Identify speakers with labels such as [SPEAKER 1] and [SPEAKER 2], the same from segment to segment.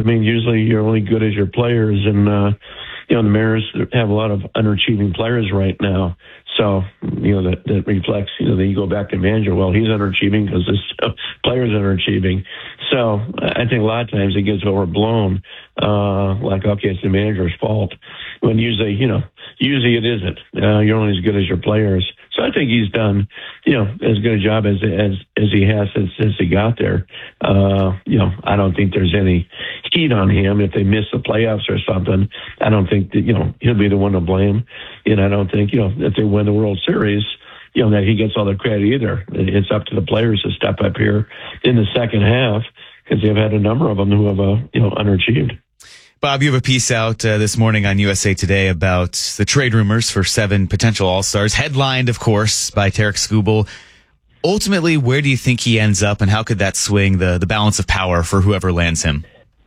[SPEAKER 1] mean, usually you're only good as your players, and the Mariners have a lot of underachieving players right now. So, that reflects, then you go back to manager. Well, he's underachieving because his players are underachieving. So I think a lot of times it gets overblown. Okay, it's the manager's fault. When usually it isn't. You're only as good as your players. So I think he's done, as good a job as he has since he got there. I don't think there's any heat on him if they miss the playoffs or something. I don't think that, he'll be the one to blame. And I don't think, if they win the World Series, that he gets all the credit either. It's up to the players to step up here in the second half because they've had a number of them who have, underachieved.
[SPEAKER 2] Bob, you have a piece out this morning on USA Today about the trade rumors for 7 potential All-Stars, headlined, of course, by Tarik Skubal. Ultimately, where do you think he ends up, and how could that swing the balance of power for whoever lands him?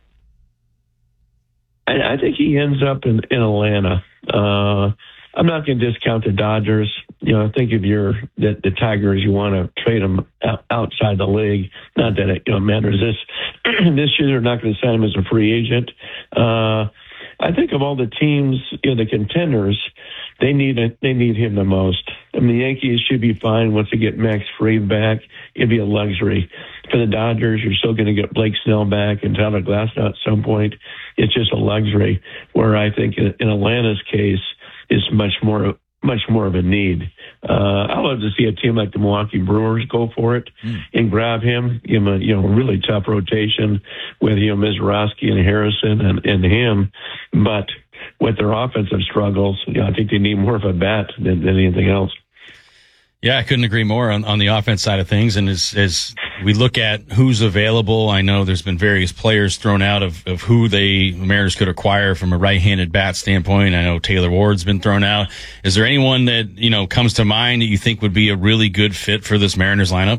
[SPEAKER 1] I think he ends up in Atlanta. I'm not going to discount the Dodgers. I think if you're the Tigers, you want to trade them outside the league. Not that it matters. This year they're not going to sign him as a free agent. I think of all the teams, the contenders, they need him the most. I mean, the Yankees should be fine once they get Max Fried back. It'd be a luxury. For the Dodgers, you're still going to get Blake Snell back and Tyler Glasnow at some point. It's just a luxury. Where I think in Atlanta's case, it's much more of a need. I'd love to see a team like the Milwaukee Brewers go for it and grab him, give him a really tough rotation with Mizrachi and Harrison and him. But with their offensive struggles, I think they need more of a bat than anything else.
[SPEAKER 3] Yeah, I couldn't agree more on the offense side of things. And as we look at who's available, I know there's been various players thrown out of who the Mariners could acquire from a right-handed bat standpoint. I know Taylor Ward's been thrown out. Is there anyone that, comes to mind that you think would be a really good fit for this Mariners lineup?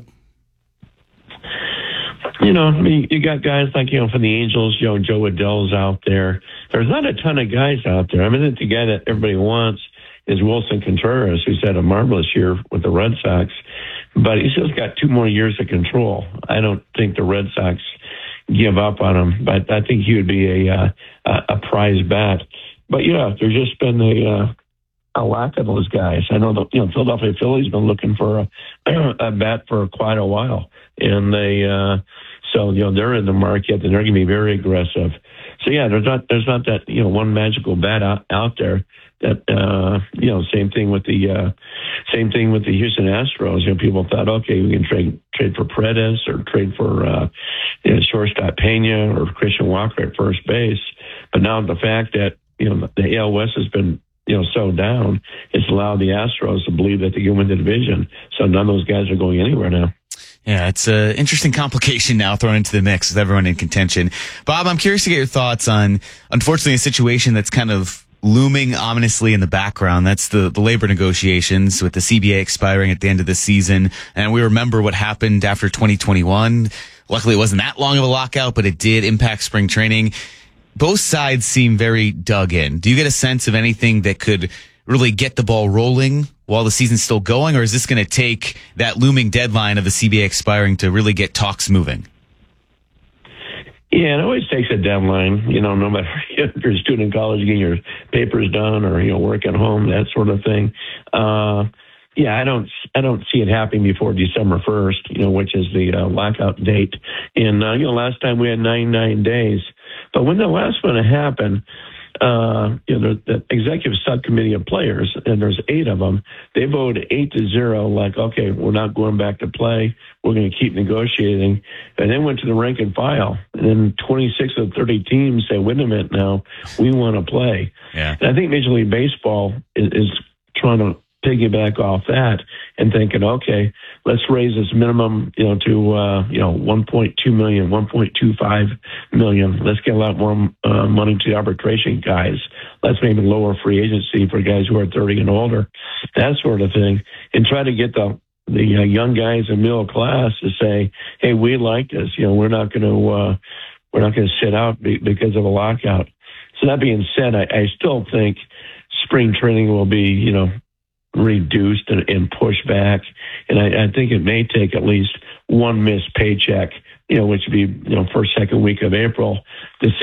[SPEAKER 1] You got guys like, for the Angels, Joe Adell's out there. There's not a ton of guys out there. I mean, the guy that everybody wants is Wilson Contreras, who's had a marvelous year with the Red Sox, but he's just got 2 more years of control. I don't think the Red Sox give up on him, but I think he would be a prize bat. But there's just been a lack of those guys. I know the Philadelphia Phillies been looking for a bat for quite a while, and they're in the market and they're going to be very aggressive. So there's not that one magical bat out there. That same thing with the Houston Astros. People thought, okay, we can trade for Paredes or trade for shortstop Pena or Christian Walker at first base. But now the fact that the AL West has been so down, it's allowed the Astros to believe that they can win the division. So none of those guys are going anywhere now.
[SPEAKER 2] Yeah, it's an interesting complication now thrown into the mix with everyone in contention. Bob, I'm curious to get your thoughts on, unfortunately, a situation that's kind of looming ominously in the background. That's the labor negotiations with the CBA expiring at the end of the season. And we remember what happened after 2021. Luckily, it wasn't that long of a lockout, but it did impact spring training. Both sides seem very dug in. Do you get a sense of anything that could really get the ball rolling while the season's still going, or is this going to take that looming deadline of the CBA expiring to really get talks moving?
[SPEAKER 1] Yeah, it always takes a deadline, no matter if you're a student in college getting your papers done or, work at home, that sort of thing. I don't see it happening before December 1st, which is the lockout date. And, last time we had 99 days. But when the last one happened, the executive subcommittee of players, and there's 8 of them, they voted 8-0, like, okay, we're not going back to play. We're going to keep negotiating. And then went to the rank and file. And then 26 of 30 teams say, wait a minute now, we want to play.
[SPEAKER 2] Yeah.
[SPEAKER 1] And I think Major League Baseball is trying to piggyback off that and thinking, okay, let's raise this minimum, to 1.2 million, 1.25 million. Let's get a lot more money to the arbitration guys. Let's maybe lower free agency for guys who are 30 and older, that sort of thing, and try to get the young guys in middle class to say, hey, we like this. We're not going to sit out because of a lockout. So that being said, I still think spring training will be, reduced and pushed back. And I think it may take at least one missed paycheck, which would be, first, second week of April to